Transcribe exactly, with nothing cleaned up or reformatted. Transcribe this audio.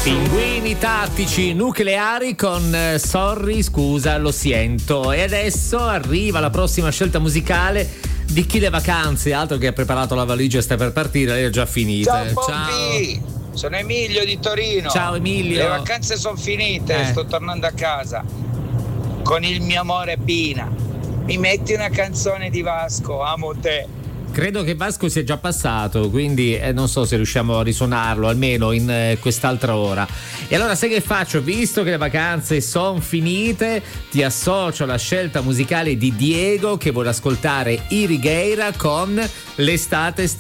Pinguini tattici nucleari con eh, Sorry, scusa, lo sento. E adesso arriva la prossima scelta musicale di chi le vacanze, altro che ha preparato la valigia e sta per partire, lei è già finita. Ciao Pompi, sono Emilio di Torino. Ciao Emilio. Le vacanze sono finite, Eh. sto tornando a casa con il mio amore Pina. Mi metti una canzone di Vasco, amo te. Credo che Vasco sia già passato, quindi eh, non so se riusciamo a risuonarlo almeno in eh, quest'altra ora. E allora sai che faccio? Visto che le vacanze sono finite, ti associo alla scelta musicale di Diego che vuole ascoltare Irigheira con L'estate sta